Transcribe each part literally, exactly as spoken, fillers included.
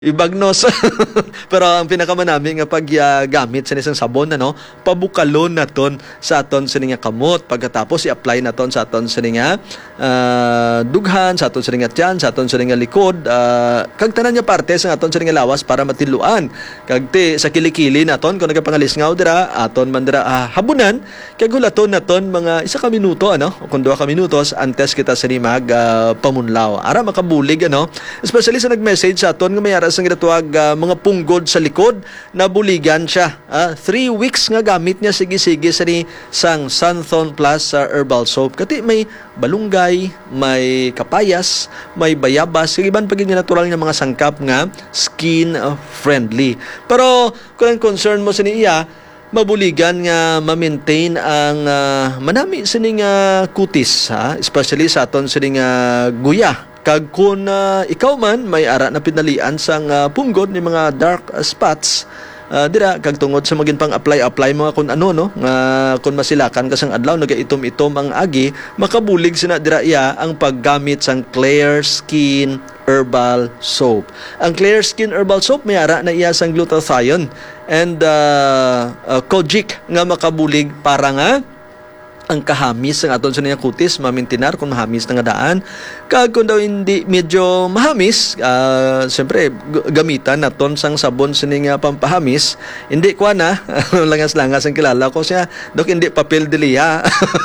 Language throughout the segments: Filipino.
ibagnos. Pero ang pinakamanami nga paggamit sa isang sabon, ano, pabukalon naton sa aton sa nga kamot. Pagkatapos i-apply naton sa aton sa nga uh, dughan, sa aton sa nga tiyan, sa aton sa nga likod, uh, kag tanan nga parte sa aton sa nga lawas para matiluan. Kag ti sa kilikili naton kung nagapangalisngaw dira, aton man dira uh, habunan, kag hulaton naton mga isa ka minuto, ano, kung duha ka minutos antes kita sa mag uh, pamunlaw. Ara makabulig, ano, especially sa nag-message sa aton nga may sa ginatuwag uh, mga punggod sa likod, nabuligan siya. Uh, three weeks nga gamit niya sige-sige sa ni sang Sunthon Plus uh, herbal soap. Kati may balunggay, may kapayas, may bayabas, kagiban pag yung natural nga mga sangkap nga skin uh, friendly. Pero kung ang concern mo sa niya, mabuligan nga ma-maintain ang uh, manami sa ning uh, kutis, ha? Especially sa aton sa ning uh, guya. Kag kung uh, ikaw man may ara na pinalian sang uh, punggod ni mga dark uh, spots, uh, dira kag tungod sa magin pang apply apply mga kun ano, no, nga kun masilakan ka sang adlaw nagaitom-itom ang agi, makabulig sina dira iya ang paggamit sang Clear Skin Herbal Soap. Ang Clear Skin Herbal Soap may ara na iya sang glutathione and uh, uh, kojic nga makabulig para nga ang kahamis ng aton sa niya kutis mamintinar kung mahamis na nga daan. Kag kung daw hindi medyo mahamis, uh, siyempre g- gamitan naton sang sabon sa niya pampahamis. Hindi ko na langas-langas ang kilala ko siya, dok hindi papel diliha.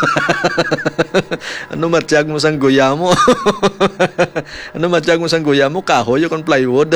Ano matiyag mo sang guya mo? Ano matiyag mo sang guya mo? Kahoy yung plywood.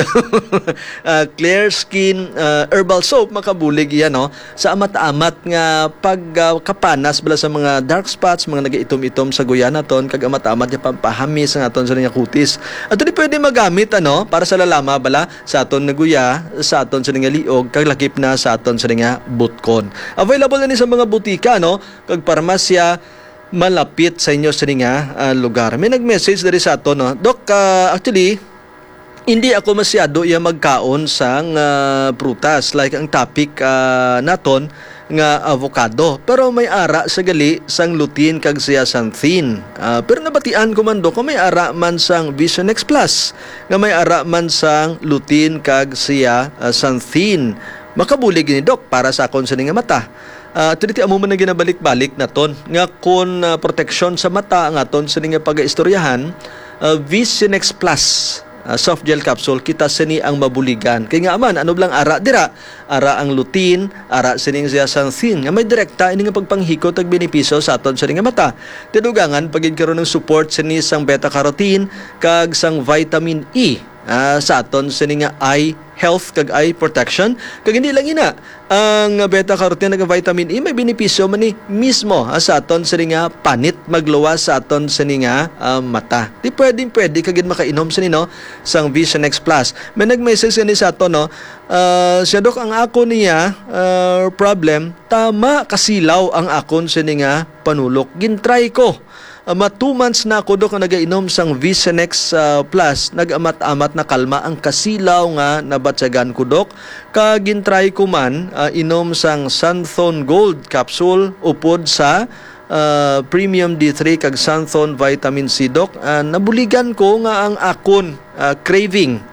uh, Clear Skin uh, Herbal Soap makabulig yan, no? Sa amat-amat nga pagkapanas uh, bala sa mga dark spots, mga nagaitom-itom sa guya naton, kag amat-amat niya pampahamis ang aton sa niya kutis. At di pwede magamit, ano, para sa lalama bala sa aton na guya, sa aton sa niya liog, kag lakip na sa aton sa niya butkon. Available na ni sa mga butika, no, kag parmasya malapit sa inyo sa niya uh, lugar. May nag-message dari sa aton, no, Dok, uh, actually hindi ako masyado iya magkaon sang uh, prutas, like ang topic uh, naton nga avocado, pero may ara sa gali sang lutein kag zeaxanthin. Uh, pero nabatian ko man do kung may ara man sang Vision X Plus, nga may ara man sang lutein kag zeaxanthin. Makabulig ni Dok para sa akon sa nga mata. Uh, Ito amo man na ginabalik-balik naton nga kun uh, proteksyon sa mata ang aton sa nga pag-istoryahan, uh, Vision X Plus Uh, soft gel capsule kita sini ang mabuligan. Kaya nga man, ano lang ara dira? Ara ang lutein, ara sining zeaxanthin. Nga may direkta ini nga pagpanghikot ag benepisyo sa aton sa nga mata. Tidugangan pagin karon ng support sini sang beta carotene kag sang vitamin E. Uh, sa aton sa nga eye health kag eye protection. Kag hindi lang ina ang beta carotene kag vitamin E may benepisyo man ni mismo uh, sa aton sa nga panit magluwas sa aton sa nga uh, mata. Di pwedeng pwede kagid makainom sa nino sang Vision X Plus. May nag-message ni sa aton, no, uh, siya dok ang ako niya uh, problem tama kasilaw ang akon sa nga panulok. Gintry ko. Uh, two months na ako dok nagainom sang Vision X uh, Plus, nag-amat-amat na kalma ang kasilaw nga nabatsagan ko dok. Kagintry ko man uh, inom sang Sunthon Gold capsule upod sa uh, Premium D three kag Sunthon Vitamin C dok. Uh, nabuligan ko nga ang akon uh, craving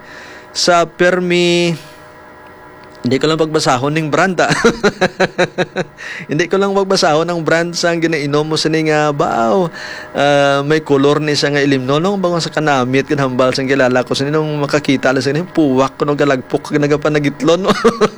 sa permi. Hindi ko lang pagbasahon ng brand, ah. Hindi ko lang pagbasahon ng brand sa ginainom mo sa nga bao. Uh, may color ni siya nga ilim. No, nung bang sa kanamit, kinahambal sa kilala ko. Sa nung makakita, alas sa puwak ko nung galagpok, nagapanagitlon.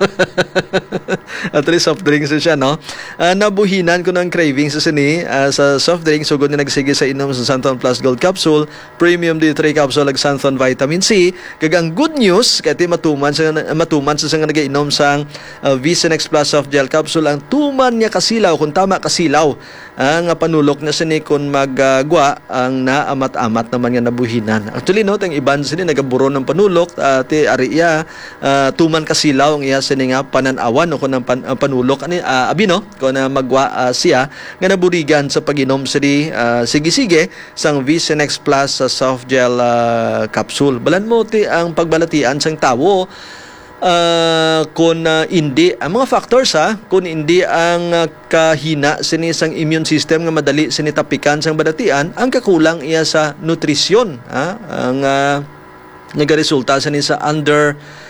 At least soft drinks siya, no? Uh, nabuhinan ko ng craving sa sini uh, sa soft drinks. So, good na nagsige sa inom sa Sunthon Plus Gold Capsule, Premium D three Capsule, ag Sunthon Vitamin C. Kagang good news, kaya matuman sa, matuman sa nga nagay inom sang uh, Vision X Plus Soft Gel Capsule ang tuman niya kasilaw, kung tama kasilaw ang uh, panulok na sini kung magagwa uh, ang naamat-amat naman nga nabuhinan. Actually, no, tang iban sini nagaburo ng panulok, uh, ti ariya uh, tuman kasilaw ang iya sini nga pananawan o kung ang pan, uh, panulok ani uh, abi, no, kung uh, magwa uh, siya nga naburigan sa paginom sini uh, sige-sige sang Vision X Plus sa uh, Soft Gel uh, Capsule. Balan mo ti ang pagbalatian sang tawo. Uh, kung uh, hindi ang mga factors, ha, kung hindi ang uh, kahina sini sang immune system nga madali sinitapikan sang badatian, ang kakulang iya sa nutrisyon, ha, ang uh, nagaresulta sa ni sa under